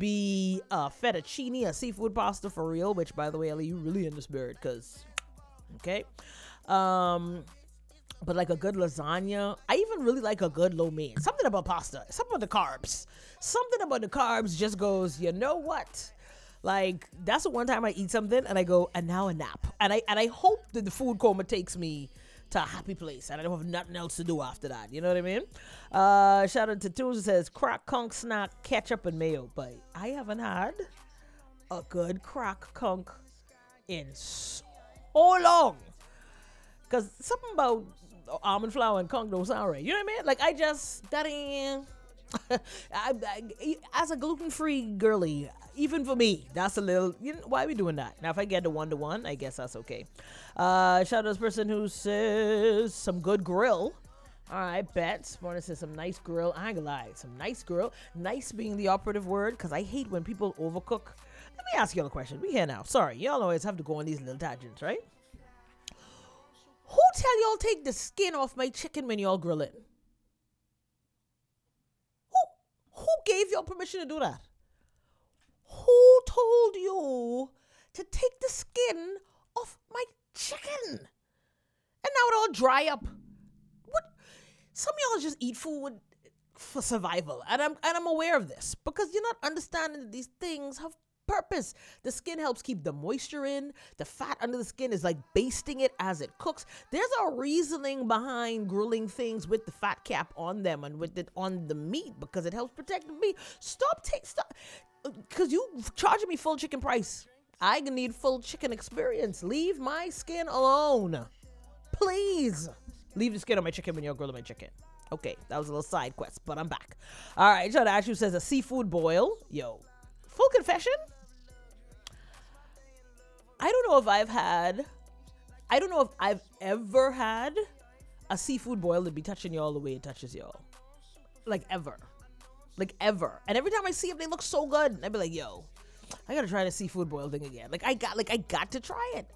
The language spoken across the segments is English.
be fettuccine, a seafood pasta for real, which, by the way, Ellie, you really in the spirit, because, okay. But like a good lasagna. I even really like a good lo mein. Something about pasta. Something about the carbs. Something about the carbs just goes, you know what? Like, that's the one time I eat something and I go, and now a nap. And I hope that the food coma takes me to a happy place and I don't have nothing else to do after that. You know what I mean? Shout out to Tunes that says crack conch snack, ketchup and mayo. But I haven't had a good crack conch in so long. Because something about almond flour and conch don't sound right. You know what I mean? Like, I just, that ain't... as a gluten-free girly, even for me, that's a little, why are we doing that? Now, if I get the 1-to-1, I guess that's okay. Shout out to this person who says some good grill. All right, bet. Morning says some nice grill. I ain't gonna lie, some nice grill. Nice being the operative word, because I hate when people overcook. Let me ask y'all a question. We here now. Sorry, y'all always have to go on these little tangents, right? Who tell y'all take the skin off my chicken when y'all grill it? Who gave y'all permission to do that? Who told you to take the skin off my chicken? And now it all dry up. What? Some of y'all just eat food for survival, and I'm aware of this because you're not understanding that these things have purpose. The skin helps keep the moisture in. The fat under the skin is like basting it as it cooks. There's a reasoning behind grilling things with the fat cap on them and with it on the meat because it helps protect the meat. Stop, because you charging me full chicken price. I need full chicken experience. Leave my skin alone. Please. Leave the skin on my chicken when you're grilling my chicken. Okay, that was a little side quest, but I'm back. All right, John Ashu says a seafood boil. Yo, full confession, I don't know if I've ever had a seafood boil that be touching y'all the way it touches y'all. Like ever. And every time I see them, they look so good. And I'd be like, yo, I gotta try the seafood boil thing again. I got to try it.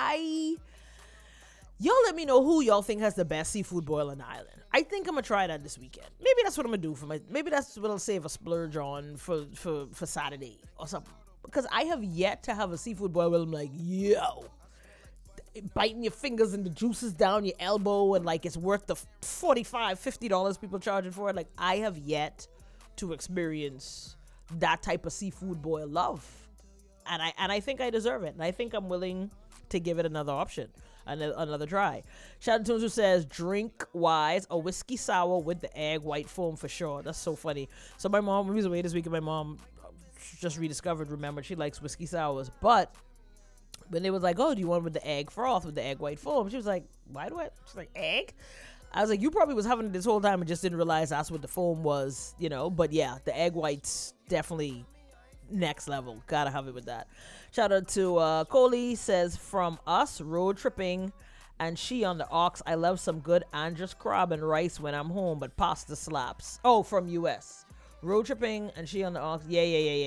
Y'all let me know who y'all think has the best seafood boil on the island. I think I'm gonna try that this weekend. Maybe that's what I'm gonna do maybe that's what I'll save a splurge on for Saturday or something. Because I have yet to have a seafood boil where I'm like, yo, biting your fingers and the juices down your elbow and like it's worth the $45, $50 people charging for it. Like, I have yet to experience that type of seafood boil love. And I think I deserve it. And I think I'm willing to give it another option. Another try. Shout out to Tunes who says, drink wise, a whiskey sour with the egg white foam for sure. That's so funny. So my mom, we was away this week and my mom just remembered she likes whiskey sours. But when they was like, oh, do you want with the egg froth with the egg white foam? She was like, she's like, egg? I was like, you probably was having it this whole time and just didn't realize that's what the foam was, But yeah, the egg white's definitely next level. Gotta have it with that. Shout out to Coley says, from us road tripping and she on the ox, I love some good Andros crab and rice when I'm home, but pasta slaps. Oh, from US. Road tripping and she on the ox. Yeah.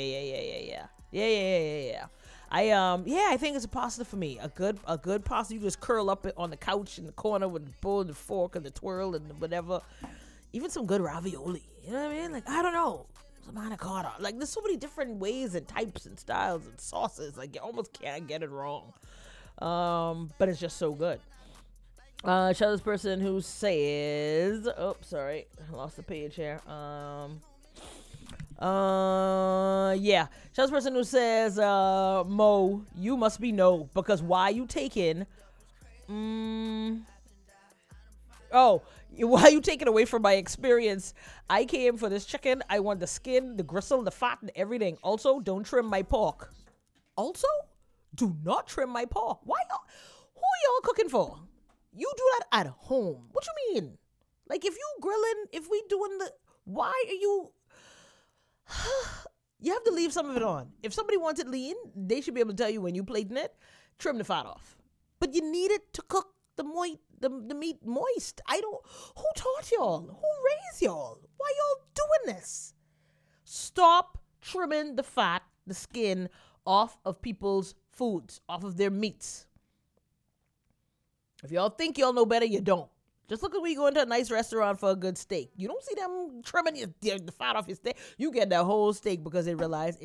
I think it's a pasta for me. A good pasta. You just curl up on the couch in the corner with the bowl and the fork and the twirl and whatever. Even some good ravioli. You know what I mean? Like, I don't know. Some anaconda. Like, there's so many different ways and types and styles and sauces. Like, you almost can't get it wrong. But it's just so good. Shout out to this person who says, oh, sorry, I lost the page here. Yeah. Shout out to this person who says, Mo, you must be no, because why you taking, why you taking away from my experience? I came for this chicken. I want the skin, the gristle, the fat, and everything. Also, don't trim my pork. Also, do not trim my pork. Who y'all cooking for? You do that at home. What you mean? Like, if you grilling, if we doing why are you... You have to leave some of it on. If somebody wants it lean, they should be able to tell you when you plating it, trim the fat off. But you need it to cook the meat moist. Who taught y'all? Who raised y'all? Why y'all doing this? Stop trimming the fat, the skin off of people's foods, off of their meats. If y'all think y'all know better, you don't. Just look at when you go into a nice restaurant for a good steak. You don't see them trimming the fat off your steak. You get that whole steak because they realize